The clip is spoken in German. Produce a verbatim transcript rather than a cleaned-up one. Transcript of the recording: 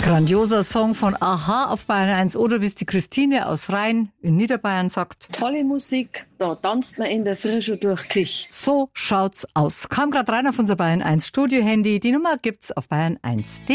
Grandioser Song von a-ha auf Bayern eins oder wie es die Christine aus Rhein in Niederbayern sagt. Tolle Musik, da tanzt man in der Frische durch Kich. So schaut's aus. Kam gerade rein auf unser Bayern eins Studiohandy. Die Nummer gibt's auf bayern eins punkt de.